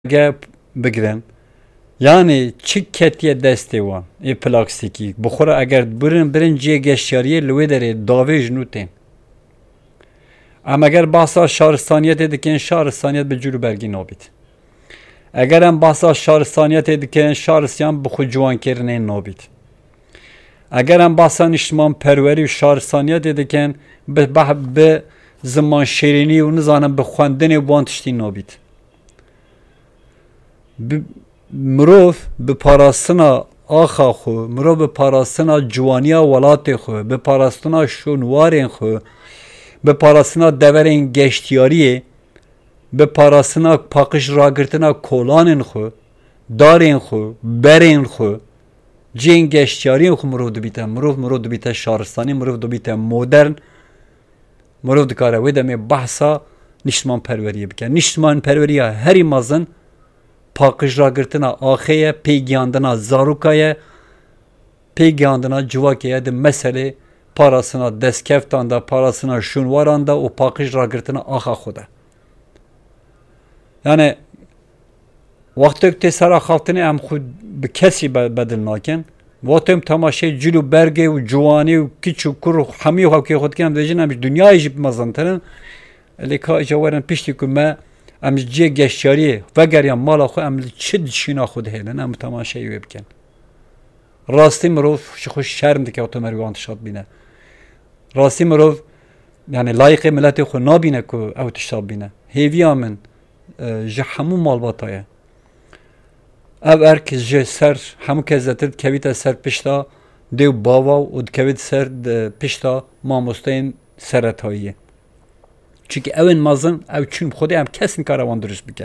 گپ بگیرن یعنی چی کتیه دسته وان ای پلاستیکی بخوره اگر برن جه گشتیاری لوی داره داویج نوتین اما اگر بحثا شهرستانیت دکن شهرستانیت به جلو برگی نابید اگر هم بحثا شهرستانیت دکن شهرستان بخود جوان کرنه نابید اگر هم بحثا نشمان پروری و شهرستانیت دکن به زمان شیرینی و نزانم به خواندن وانتشتی نابید مروف به پاراستنا آخا خو مروف به پاراستنا جوانیا ولات خو به پاراستنا شونوارین خو به پاراستنا دورین گشتیاریه به پاراستنا پاکش راگرتنا کولانین خو دارین خو برین خو جین گشتیاری خو مروف دبیتا مروف دبیتا شهرستانی مروف دبیتا مدرن مروف دکاره ویدمی بحثا نشتمان پروریه بکن نشتمان پروریه هری مازن پاکش راگرتنا آخیه پیگیاندنا زاروکایه پیگیاندنا جواکیه ده مسئله پاراسنا دستکفتان دا پاراسنا شونواران دا و پاکش راگرتنا آخا خوده یعنی وقتی که سر خاطنه هم خود به کسی بدل ناکن وقتی هم تماشای جلو برگه و جوانی و کچ و کر و حمی و حوکی خود کنم دیجن همش دنیای جب مزنترن لیکا جوارن پیشتی که ما امش جه گشتیاریه و گریم مالا خود امش چه دشینا خود هیلن ام تماشایی بکن راستی مروف خوش شرم دکه تو مروان تشاد بینه راستی مروف یعنی لایق ملت خود نابینه که او تشاد بینه هیوی آمن جه همون مالباتایه او ارک جه سر همون که زتد کویت سر پشتا دیو باوا و کویت سر پشتا ماموستین سرطاییه çünkü evin mazın ev çün خودی هم kesin karavan درست بکن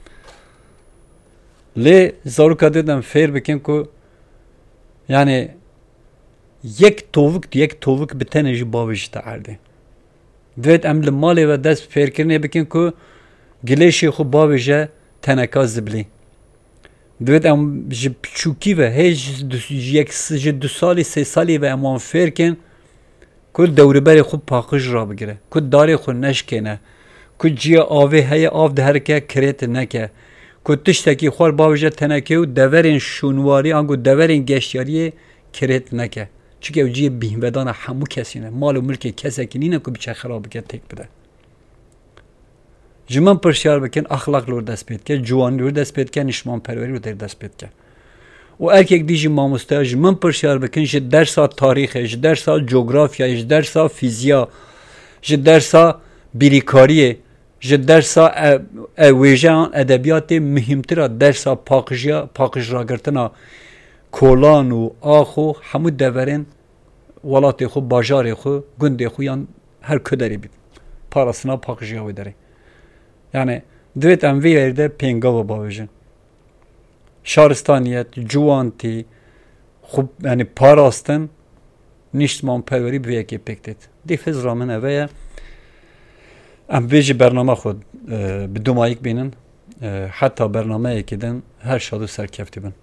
لی زاروکا دیدم فیر بکن که yani یک تووک بتنه جی باویش تعرده دوید امل مالی و دست فیر کرنه بکن که گلیشی خو باویجه تنکا زبلی دوید ام جی پچوکی و هیچ جی 2 سالی 3 سالی و امان فیر کن کل دوری بری خوب پاکش را بگیره کل داری خود نشکنه کل جیا آوه های آف ده هرکه کریت نکه کل تشتکی خوار باوجه تنکه و دورین شونواری آنگو دورین گشتیاری کریت نکه چون او جیه بیهمدان همو کسی نه مال و ملک کسی که نینه که بچه خراب بکن تک بده جمان پرشیار بکن اخلاق لور دست بید که جوانی لور دست بید که نشمان پروری لور دست بید که و erkek دیجی ماموستاج من پرشیار بکن جه درسا تاریخ جه درسا جغرافیا جه درسا فیزیا جه درسا بیریکاریه جه درسا ویژان ادبیات مهمتره درسا پاکش راگرتنا کولان و آخو همو دورین ولات خو باجار خو گند خو یان هر کدری بید پاراسنا پاکش یاوی داره یعنی دویت ام وی ورده پینگاو باویجن شهرستانیت جوانتی خوب یعنی پاراستن نیشتمان پروری به یکی پکتید دی فز رامن اوه ام ویجی برنامه خود به دومایک بینن حتی برنامه یکی دن هر شادو سرکفتی بین